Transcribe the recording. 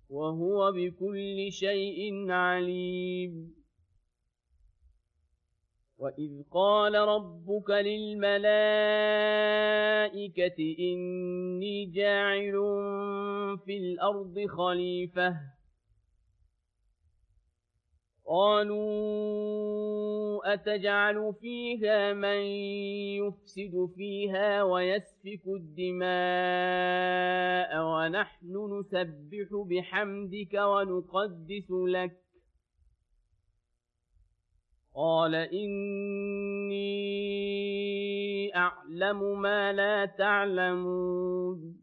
وهو بكل شيء عليم. وإذ قال ربك للملائكة إني جاعل في الأرض خليفة قالوا أتجعل فيها من يفسد فيها ويسفك الدماء ونحن نسبح بحمدك ونقدس لك قال إني أعلم ما لا تعلمون.